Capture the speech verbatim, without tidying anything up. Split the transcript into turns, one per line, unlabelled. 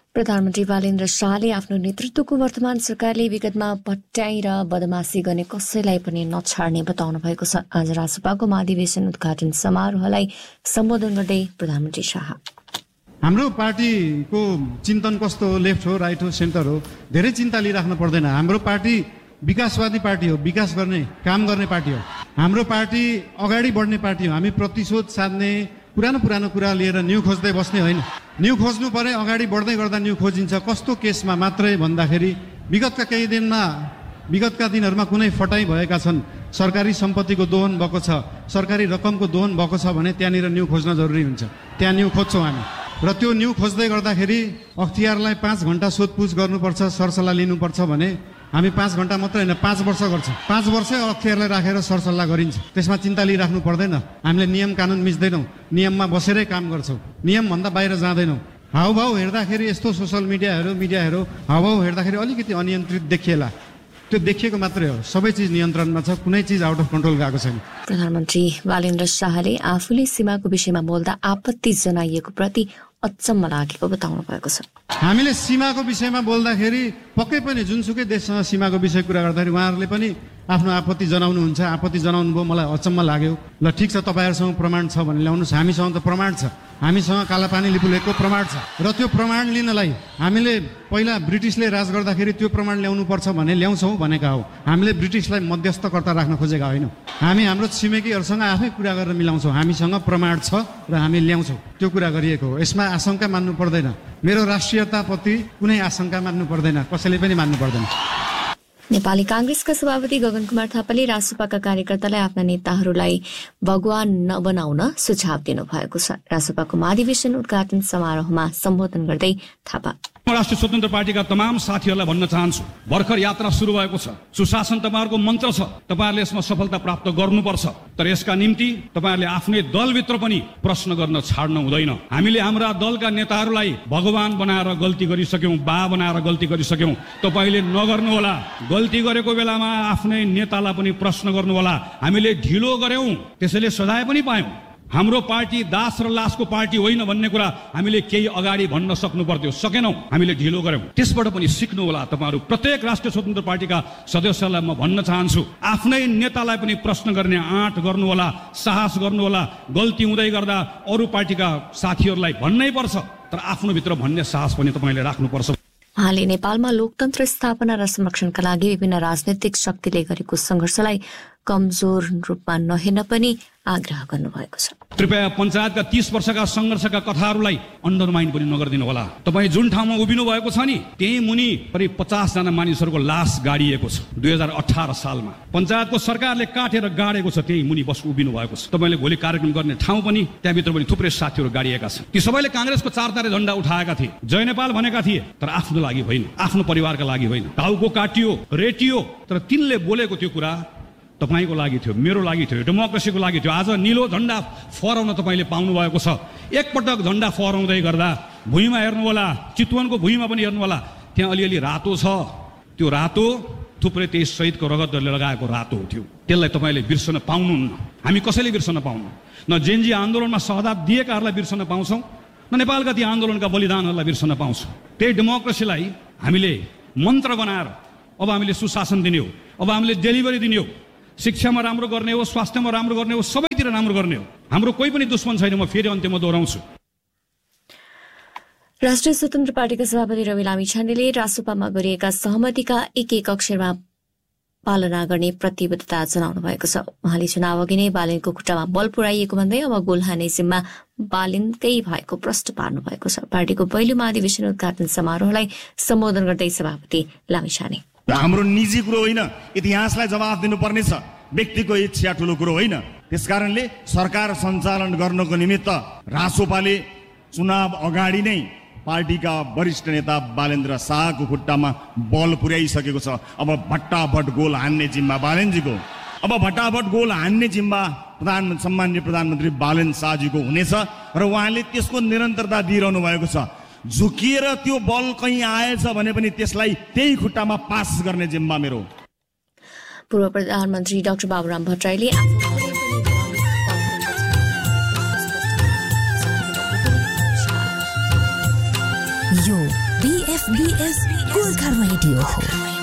प्रधानमन्त्री बालेन्द्र शाहले आफ्नो नेतृत्वको वर्तमान सरकारले विगतमा भट्टाई र बदमासी गर्ने कसैलाई पनि नछाड्ने बताउनु भएको छ। आज रासपाको महाधिवेशन उद्घाटन समारोहलाई सम्बोधन गर्दै प्रधानमन्त्री शाह
हाम्रो पार्टीको चिन्तन कस्तो हो, लेफ्ट हो, राइट हो, सेन्टर हो, धेरै चिन्ता लिइराख्नु पर्दैन। हाम्रो पार्टी विकासवादी पार्टी हो, विकास गर्ने काम गर्ने पार्टी हो। हाम्रो पार्टी अगाडि बढ्ने पार्टी हो। हामी प्रतिशोध साध्ने पुरानो पुरानो कुरा लिएर न्यू खोज्दै बस्ने होइन। न्यू खोज्नु परे अगाडि बढ्दै गर्दा न्यू खोजिन्छ। कस्तो केसमा मात्रै भन्दाखेरि विगतका केही दिनमा विगतका दिनहरूमा कुनै फटाई भएका छन्, सरकारी सम्पत्तिको दोहन भएको छ, सरकारी रकमको दोहन भएको छ भने त्यहाँनिर न्यू खोज्न जरुरी हुन्छ। त्यहाँ न्यू खोज्छौँ हामी र त्यो न्यू खोज्दै गर्दाखेरि अख्तियारलाई पाँच घन्टा सोधपुछ गर्नुपर्छ, सरसल्लाह लिनुपर्छ भने हामी पाँच घन्टा मात्रै होइन पाँच वर्ष गर्छौँ। पाँच वर्षै अख्तियारलाई राखेर सरसल्लाह गरिन्छ। त्यसमा चिन्ता लिइराख्नु पर्दैन। हामीले नियम कानुन मिच्दैनौँ, नियममा बसेरै काम गर्छौँ, नियमभन्दा बाहिर जाँदैनौँ। हाउभाउ हेर्दाखेरि यस्तो सोसल मिडियाहरू मिडियाहरू हाउभाउ हेर्दाखेरि अलिकति अनियन्त्रित देखिएला, त्यो देखिएको मात्रै हो। सबै चिज नियन्त्रणमा छ, कुनै चिज आउट अफ कन्ट्रोल गएको छैन।
प्रधानमन्त्री बालेन्द्र शाहले आफूले सीमाको विषयमा बोल्दा आपत्ति जनाइएको प्रति अचम्म लागेको बताउनु भएको छ।
हामीले सीमाको विषयमा बोल्दाखेरि पक्कै पनि जुनसुकै देशसँग सीमाको विषय कुरा गर्दाखेरि उहाँहरूले पनि आफ्नो आपत्ति जनाउनुहुन्छ। आपत्ति जनाउनु भयो, मलाई अचम्म लाग्यो। ल ठिक छ, तपाईँहरूसँग प्रमाण छ भने ल्याउनुहोस्। हामीसँग त प्रमाण छ, हामीसँग कालापानी लिपुलेखको प्रमाण छ र त्यो प्रमाण लिनलाई हामीले पहिला ब्रिटिसले राज गर्दाखेरि त्यो प्रमाण ल्याउनु पर्छ भने ल्याउँछौँ भनेका हो। हामीले ब्रिटिसलाई मध्यस्थकर्ता राख्न खोजेका होइनौँ। हामी हाम्रो छिमेकीहरूसँग आफै कुरा गरेर मिलाउँछौँ। हामीसँग प्रमाण छ र हामी ल्याउँछौँ, त्यो कुरा गरिएको हो। यसमा आशंका मान्नु पर्दैन। मेरो राष्ट्रियताप्रति कुनै आशंका मान्नु पर्दैन, कसैले पनि मान्नु पर्दैन।
नेपाली कांग्रेसका सभापति गगन कुमार थापाले रासपाका कार्यकर्तालाई आफ्ना नेताहरूलाई भगवान नबनाउन सुझाव दिनुभएको छ। रासपाको महाधिवेशन उद्घाटन समारोहमा सम्बोधन गर्दै थापा
राष्ट्रिय स्वतन्त्र पार्टीका तमाम साथीहरूलाई भन्न चाहन्छु, भर्खर यात्रा सुरु भएको छ। सुशासन तपाईँहरूको मन्त्र छ, तपाईँहरूले यसमा सफलता प्राप्त गर्नुपर्छ। तर यसका निम्ति तपाईँहरूले आफ्नै दलभित्र पनि प्रश्न गर्न छाड्नु हुँदैन। हामीले हाम्रा दलका नेताहरूलाई भगवान बनाएर गल्ती गरिसक्यौँ, बा बनाएर गल्ती गरिसक्यौँ। तपाईँले नगर्नुहोला। गल्ती गरेको बेलामा आफ्नै नेतालाई पनि प्रश्न गर्नुहोला। हामीले ढिलो गर्यौँ, त्यसैले सजाय पनि पायौँ। हाम्रो पार्टी दास र लासको पार्टी होइन भन्ने कुरा हामीले केही अगाडि भन्न सक्नु पर्थ्यो, सकेनौँ, हामीले ढिलो गर्यौँ। त्यसबाट पनि सिक्नु होला। तपाईँहरू प्रत्येक राष्ट्रिय स्वतन्त्र पार्टीका सदस्यलाई म भन्न चाहन्छु, आफ्नै नेतालाई पनि प्रश्न गर्ने आँट गर्नु होला, साहस गर्नु होला। गल्ती हुँदै गर्दा अरू पार्टीका साथीहरूलाई भन्नै पर्छ, तर आफ्नो भित्र भन्ने साहस पनि तपाईँले राख्नुपर्छ।
उहाँले नेपालमा लोकतन्त्र स्थापना र संरक्षणका लागि विभिन्न राजनैतिक शक्तिले गरेको सङ्घर्षलाई कमजोर रूपमा नहेर्न पनि आग्रह गर्नुभएको छ।
कृपया पञ्चायतका तीस वर्षका सङ्घर्षका कथाहरूलाई अन्डरमाइन पनि नगरिदिनु होला। तपाईँ जुन ठाउँमा उभिनु भएको छ नि, त्यही मुनि करिब पचासजना मानिसहरूको लास गाडिएको छ। दुई हजार अठार सालमा पञ्चायतको सरकारले काटेर गाडेको छ, त्यही मुनि बस उभिनु भएको छ। तपाईँले भोलि कार्यक्रम गर्ने ठाउँ पनि त्यहाँभित्र पनि थुप्रै साथीहरू गाडिएका छन्। ती सबैले काङ्ग्रेसको चार तारे झन्डा उठाएका थिए, जय नेपाल भनेका थिए, तर आफ्नो लागि होइन, आफ्नो परिवारका लागि होइन। टाउको काटियो, रेटियो, तर तिनले बोलेको त्यो कुरा तपाईँको लागि थियो, मेरो लागि थियो, डेमोक्रेसीको लागि थियो। आज निलो झन्डा फहराउन तपाईँले पाउनु भएको छ। एकपटक झन्डा फहराउँदै गर्दा भुइँमा हेर्नु होला, चितवनको भुइँमा पनि हेर्नु होला, त्यहाँ अलिअलि रातो छ। त्यो रातो थुप्रै त्यही शहीदको रगतले लगाएको रातो थियो। त्यसलाई तपाईँले बिर्सन पाउनुहुन्न। हामी कसैले बिर्सन पाउनु। न जेएनजी आन्दोलनमा शहादत दिएकाहरूलाई बिर्सन पाउँछौँ, न नेपालका ती आन्दोलनका बलिदानहरूलाई बिर्सन पाउँछौँ। त्यही डेमोक्रेसीलाई हामीले मन्त्र बनाएर अब हामीले सुशासन दिने हो, अब हामीले डेलिभरी दिने हो, शिक्षामा राम्रो गर्ने हो, स्वास्थ्यमा राम्रो गर्ने हो, सबैतिर राम्रो गर्ने हो। हाम्रो कोही पनि दुश्मन छैन। म फेरि अन्त्यमा दोहोऱ्याउँछु।
राष्ट्रिय स्वतन्त्र पार्टीका सभापति रवि लामिछानेले रासपामा गरिएका सहमतिका एक एक अक्षरमा पालना गर्ने प्रतिबद्धता जनाउनु भएको छ। उहाँले चुनाव अघि नै बालेनको खुट्टामा बल पुर्याइएको भन्दै अब गोल हाने जिम्मा बालेनकै भएको प्रश्न पार्नु भएको छ। पार्टीको पहिलो महाधिवेशन उद्घाटन समारोहलाई सम्बोधन गर्दै सभापति लामिछाने
हाम्रो निजी कुरो होइन, इतिहासलाई जवाफ दिनुपर्ने छ, व्यक्तिको इच्छा ठुलो कुरो होइन। त्यसकारणले सरकार सञ्चालन गर्नको निमित्त रासोपाले चुनाव अगाडि नै पार्टीका वरिष्ठ नेता बालेन्द्र शाहको खुट्टामा बल पुर्याइसकेको छ। अब भट्टाभट गोल हान्ने जिम्मा बालेनजीको अब भट्टाभट गोल हान्ने जिम्मा प्रधान सम्माननीय प्रधानमन्त्री बालेन शाहजीको हुनेछ र उहाँले त्यसको निरन्तरता दिइरहनु भएको छ। झुकिएर त्यो बल कहीँ आएछ भने पनि त्यसलाई त्यही खुट्टामा पास गर्ने जिम्मा मेरो।
पूर्व प्रधानमन्त्री डाक्टर बाबुराम भट्टराईले
यो बीएफबीएस गोर्खा रेडियो हो।